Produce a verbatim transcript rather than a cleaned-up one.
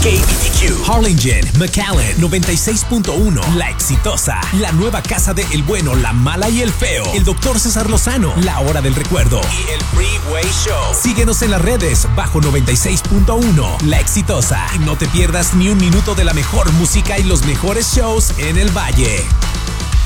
K B T Q, Harlingen, McAllen, noventa y seis punto uno, La Exitosa, la nueva casa de El Bueno, la Mala y el Feo, el doctor César Lozano, La Hora del Recuerdo y el Freeway Show. Síguenos en las redes bajo noventa y seis punto uno, La Exitosa. Y no te pierdas ni un minuto de la mejor música y los mejores shows en el Valle.